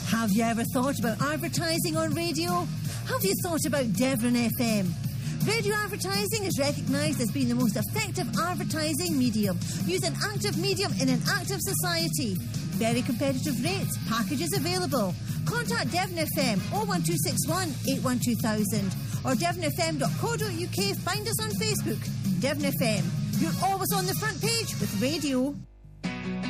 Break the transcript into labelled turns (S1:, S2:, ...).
S1: Have you ever thought about advertising on radio? Have you thought about Devon FM? Radio advertising is recognised as being the most effective advertising medium. Use an active medium in an active society. Very competitive rates, packages available. Contact Devon FM 01261 812,000 or devonfm.co.uk. Find us on Facebook. Devon FM. You're always on the front page with radio.